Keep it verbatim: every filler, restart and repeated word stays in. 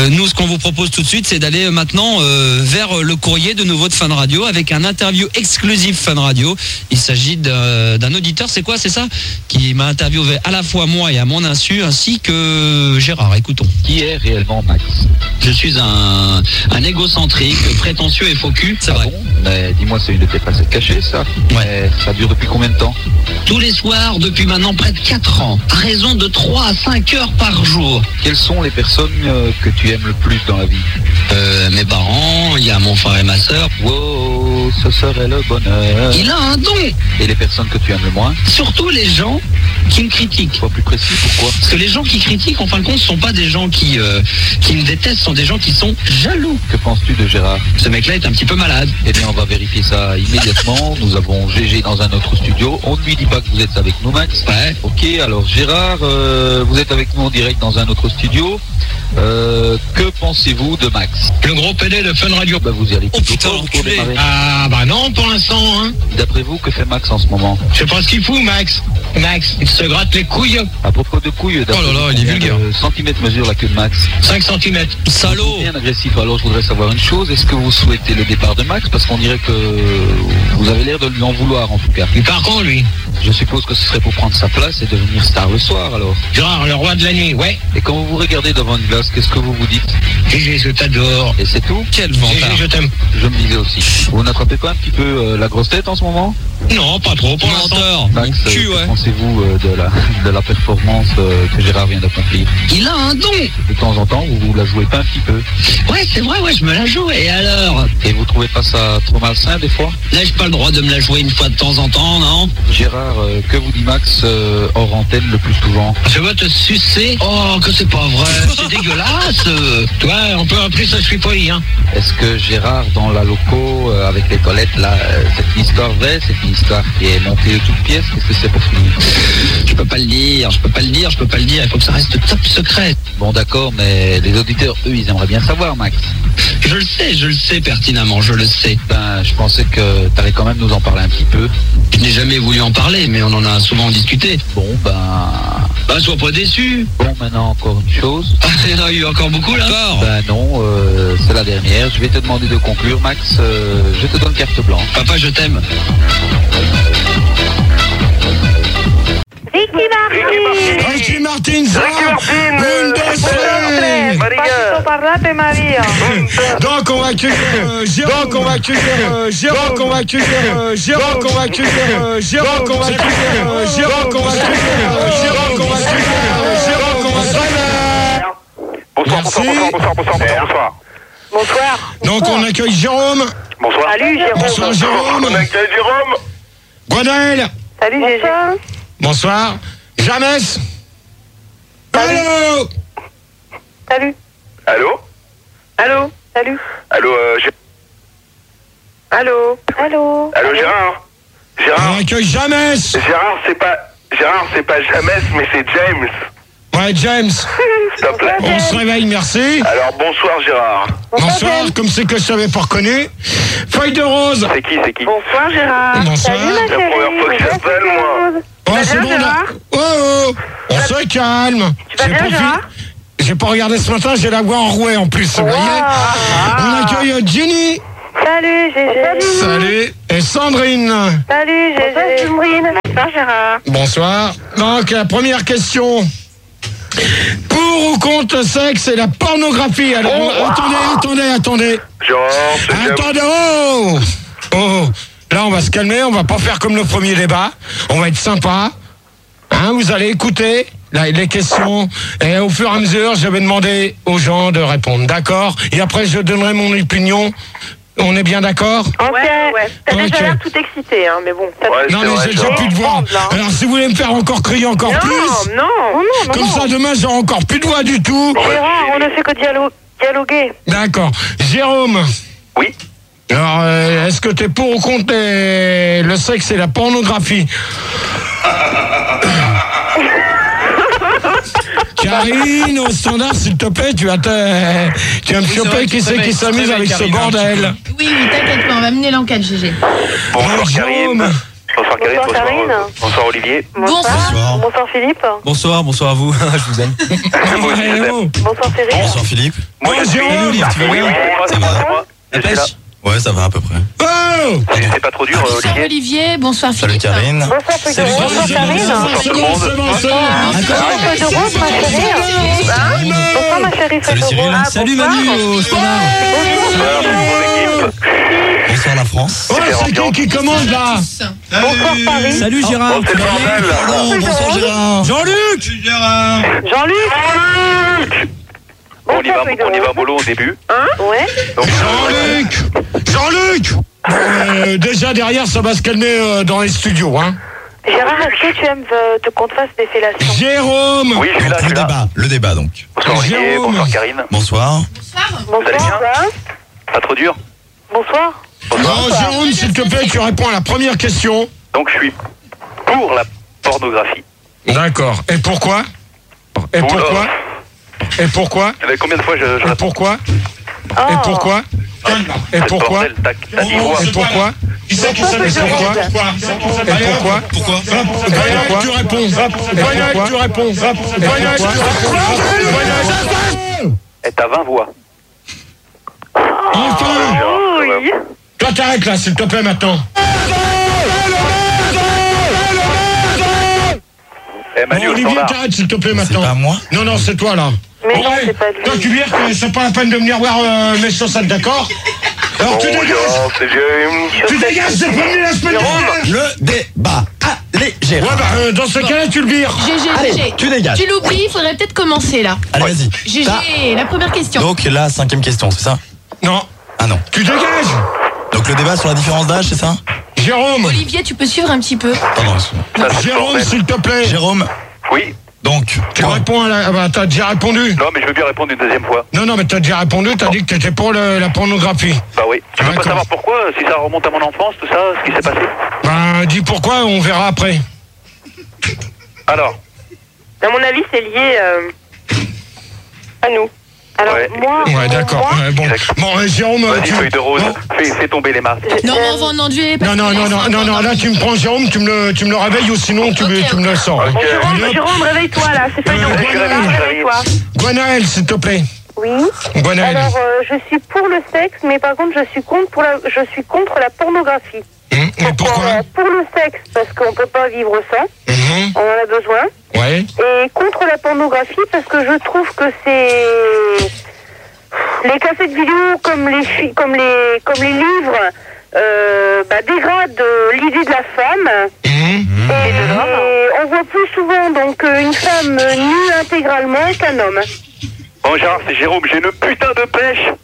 Euh, nous, ce qu'on vous propose tout de suite, c'est d'aller maintenant euh, vers le courrier de nouveau de Fun Radio avec un interview exclusif Fun Radio. Il s'agit d'un, d'un auditeur, c'est quoi, c'est ça, qui m'a interviewé à la fois moi et à mon insu, ainsi que Gérard. Écoutons. Qui est réellement Max? Je suis un, un égocentrique, prétentieux et faux cul, c'est ah vrai. Bon, mais dis-moi, c'est une de tes facettes cachées, ça? Ouais. Mais ça dure depuis combien de temps? Tous les soirs, depuis maintenant près de quatre ans, à raison de trois à cinq heures par jour. Quelles sont les personnes euh, que tu aimes le plus dans la vie? Euh, mes parents, il y a mon frère et ma sœur. Wow, ce serait le bonheur. Il a un don. Et les personnes que tu aimes le moins? Surtout les gens qui me critiquent. Sois plus précis, pourquoi? Parce que les gens qui critiquent, en fin de compte, ne sont pas des gens qui, euh, qui me détestent, ce sont des gens qui sont jaloux. Que penses-tu de Gérard? Ce mec-là est un petit peu malade. Eh bien, on va vérifier ça immédiatement. Nous avons G G dans un autre studio. On ne lui dit pas que vous êtes avec nous, Max. Ouais. Ok, alors Gérard, euh, vous êtes avec nous en direct dans un autre studio. Euh, que pensez-vous de Max? Le gros P D de Fun Radio. Bah, vous y allez Oh plutôt putain, fort pour l'enculé. démarrer. Ah bah non pour l'instant hein. D'après vous, que fait Max en ce moment? Je sais pas ce qu'il fout Max. Max, il se gratte les couilles. À propos de couilles, d'après Oh là là, vous, il est combien vulgaire. de centimètres mesure la queue de Max? cinq centimètres. Salaud. Bien agressif. Alors je voudrais savoir une chose, est-ce que vous souhaitez le départ de Max? Parce qu'on dirait que vous avez l'air de lui en vouloir en tout cas. Il part quand lui? Je suppose que ce serait pour prendre sa place et devenir star le soir alors. Gérard, le roi de la nuit, ouais. Et quand vous vous regardez devant une glace, qu'est-ce que vous vous dites? Gégé, je t'adore. Et c'est tout? Quel Gégé, vantard. je t'aime. Je me disais aussi. Vous n'attrapez pas un petit peu euh, la grosse tête en ce moment? Non, pas trop pour l'instant. Menteur. Mon Max, cul, euh, ouais. que pensez-vous euh, de, la, de la performance euh, que Gérard vient d'accomplir? Il a un don. De temps en temps, vous vous la jouez pas un petit peu? Ouais, c'est vrai, ouais, je me la joue. Et alors? Et vous trouvez pas ça trop malsain des fois? N'ai-je pas le droit de me la jouer une fois de temps en temps, non? Gérard, euh, que vous dit Max euh, hors antenne le plus souvent? Je veux te sucer. Oh, que c'est pas vrai. C'est dégueulasse. Toi, on peut appeler ça je suis poli, hein. Est-ce que Gérard, dans la loco, euh, avec les toilettes, là, euh, c'est une histoire vraie, c'est une histoire qui est montée de toutes pièces? Qu'est-ce que c'est pour finir? Je peux pas le dire, je peux pas le dire, je peux pas le dire. Il faut que ça reste top secret. Bon d'accord, mais les auditeurs, eux, ils aimeraient bien savoir, Max. Je le sais, je le sais pertinemment, je le sais. Ben, je pensais que t'allais quand même nous en parler un petit peu. Je n'ai jamais voulu en parler, mais on en a souvent discuté. Bon, ben... Bah, sois pas déçu. Bon, maintenant, encore une chose. Ah, il y en a eu encore beaucoup, là. Encore. Ben non, euh, c'est la dernière. Je vais te demander de conclure, Max. Euh, je te donne carte blanche. Papa, je t'aime. Ricky Martin! Ricky Martin, ça! Ricky Martin, Une, deux, euh, trois! Partito parlate Maria! Donc on va accueillir euh, Jérôme. Donc on va accueillir euh, Jérôme. Donc on va accueillir euh, Jérôme. Donc on va accueillir euh, Jérôme. Donc on va accueillir euh, Jérôme. Donc on va accueillir euh, Jérôme. Donc on va accueillir euh, Jérôme. Donc on va accueillir. Bonsoir, bonsoir, Merci. bonsoir, bonsoir, bonsoir, bonsoir, bonsoir. Bonsoir! Donc on accueille Jérôme. Bonsoir. Salut Jérôme! Bonsoir Jérôme. On accueille Jérôme. Guadaël. Salut Gégé! Bonsoir. Jamès. Allô. Salut! Allô? Allô? Salut! Allô, euh, Gé- Allô? Allô? Allô, Gérard? On Gérard? accueille Jamès. Gérard, c'est pas... Gérard, c'est pas Jamès, mais c'est James. Ouais, James. S'il te plaît. On se réveille, merci. Alors, bonsoir, Gérard. Bonsoir, comme c'est que je t'avais pas reconnu. Feuille de rose. C'est qui, c'est qui? Bonsoir Gérard! Bonsoir. Salut ma C'est la chérie! première fois que Vous j'appelle, êtes moi. chose. Oh, vas c'est bien, bon, Gérard? là. Oh, oh, on se calme. Tu vas J'ai bien, pas Gérard? fi- J'ai pas regardé ce matin, j'ai la voix enrouée en plus, vous voyez. On accueille euh, Ginny. Salut Gégé! Salut. Et Sandrine. Salut Gégé! Sandrine! Bonsoir Gérard! Bonsoir. Donc, la première question. Pour ou contre le sexe et la pornographie? Alors, on- attendez, attendez, attendez. Gérard, c'est James. Attendez, oh Oh, là, on va se calmer, on va pas faire comme le premier débat. On va être sympa. Hein, vous allez écouter là, les questions. Et au fur et à mesure, je vais demander aux gens de répondre, d'accord? Et après, je donnerai mon opinion. On est bien d'accord? Ok! Ouais, t'as Ok. déjà l'air tout excité, hein, mais bon. ça- Ouais, Non, c'est mais vrai, j'ai déjà Gérard. plus de voix. Là. Alors, si vous voulez me faire encore crier encore Non, plus, non, non, non, comme non. ça, demain, j'aurai encore plus de voix du tout. Gérard, on ne fait que dialo- dialoguer. D'accord. Jérôme. Oui. Alors, euh, est-ce que t'es pour ou contre les- le sexe et la pornographie? Karine, au standard, s'il te plaît, tu vas te, tu vas me c'est choper vrai, qui tu c'est te qui réveilles, s'amuse tu te avec ce réveilles, Karine, un bordel. Oui, oui, t'inquiète pas, on va mener l'enquête, Gégé. Bonsoir, Alors, Karine. Jérôme. Bonsoir Karine, Bonsoir, bonsoir, Karine. euh, bonsoir Olivier. Bonsoir. Bonsoir Philippe. Bonsoir, bonsoir à vous. Je vous aime. Moi aussi, je Ouais, t'aime. oh. Bonsoir Cyril. Bonsoir Philippe. Moi, je Oh, suis... Jérôme. Olivier, tu vas Oui, bien oui, c'est moi, c'est moi, c'est moi. La Je suis là. pêche. Ouais, ça va à peu près. Oh C'est c'est pas trop dur, euh, Bonsoir Olivier. Olivier, bonsoir Salut Philippe. Karine. Bonsoir Feuille de Rose. Bonsoir Karine. Bonsoir tout le monde. C'est bon, c'est bon. Bonsoir Feuille de Rose, ma chérie. Hein Bonsoir ma chérie Feuille Salut de Cyril. Rose. Salut Manu au standard. Bonsoir, toute mon équipe. Bonsoir la France. Oh, c'est qui qui commande là? Bonsoir Paris. Salut Gérard. Oh, c'est le bordel, là. Pardon, bonsoir Gérard. Jean-Luc. Jean-Luc. Bon, on y va, Bonsoir Feuille de on y va Rose. mollo au début. Hein Ouais. Donc, Jean-Luc Jean-Luc Euh, Déjà derrière, ça va se calmer euh, dans les studios, hein. Gérard, est-ce que tu aimes euh, te qu'on te fasse des fellations? Jérôme oui, je suis là, je Le suis là. débat, le débat donc. Bonsoir Olivier, Jérôme. bonsoir Karine. Bonsoir. Vous allez Bonsoir. bien Hein Pas trop dur. Bonsoir. Non, Jérôme, s'il te plaît, tu réponds à la première question. Donc, je suis pour la pornographie. D'accord. Et pourquoi Et Oula. pourquoi Et pourquoi Eh ben, combien de fois je, je Et réponds pourquoi Oh. Et pourquoi Et C'est pourquoi bordel, tac, t'as dit quoi Et pourquoi Qui c'est qui savait Et ça? pourquoi Et pourquoi Pourquoi Et pourquoi tu réponds. Et pourquoi tu réponds. Et pourquoi Et t'as vingt voix. Enfin Gérard, Oui. Toi, t'arrêtes là, s'il te plaît, maintenant. Eh Manu, Bon, au Olivier, standard. t'arrêtes, s'il te plaît, C'est maintenant. pas moi. Non, non, c'est toi, là. Mais non, Ouais. c'est pas lui. Toi, tu viens que c'est pas la peine de venir voir euh, mes chaussettes, d'accord? Alors, tu Bon, dégages. Gérard, c'est James. Tu dégages, c'est pas venu la semaine dernière. Le débat. Allez Ouais, Gérard. bah, euh, dans ce cas-là, tu le vires. G G, Allez, G G. tu dégages. Tu l'oublies, il faudrait peut-être commencer là. Allez vas-y. G Ça. G, la première question. Donc la cinquième question, c'est ça? Non. Ah non. Tu dégages. Donc le débat sur la différence d'âge, c'est ça? Jérôme. Olivier, tu peux suivre un petit peu. Pardon. excuse-moi. Ça, c'est le Jérôme, bordel. s'il te plaît. Jérôme. Oui. Donc. Tu point. réponds à la... ah bah, t'as déjà répondu. Non, mais je veux bien répondre une deuxième fois. Non, non, mais t'as déjà répondu, t'as dit que t'étais pour le- la pornographie. Bah oui. Tu veux pas D'accord. savoir pourquoi, si ça remonte à mon enfance, tout ça, ce qui s'est passé? Ben, dis pourquoi, on verra après. Alors, À mon avis, c'est lié euh, à nous. Alors, Ouais. moi. Ouais, d'accord. moi, Ouais, bon, Exact. bon euh, Jérôme, euh, vas-y, tu... feuille de rose, Non, fais, fais tomber les masques. je- Non, euh, mais on va en endurer. non, non, non, non, non, non, là, tu me prends Jérôme, tu me le, tu me le réveilles ou sinon tu, me- Ok, tu me le sors. hein. Ok. Jérôme, Jérôme, réveille-toi là, c'est feuille de Euh, rose. je suis réveillé, je suis Réveille-toi. Gwenaël, s'il te plaît. Oui. Gwenaël. Alors, euh, je suis pour le sexe, mais par contre, je suis contre, pour la, je suis contre la pornographie. Hum, mais pourquoi Euh, Pour le sexe, parce qu'on peut pas vivre sans, Mhm. on en a besoin. Ouais. Et contre la pornographie, parce que je trouve que c'est les cassettes vidéo, comme les fi- comme les comme les livres, euh, bah, dégradent euh, l'idée de la femme. Mhm. Et, et on voit plus souvent donc euh, une femme euh, nue intégralement qu'un homme. Bon, Gérard, c'est Jérôme, j'ai une putain de pêche.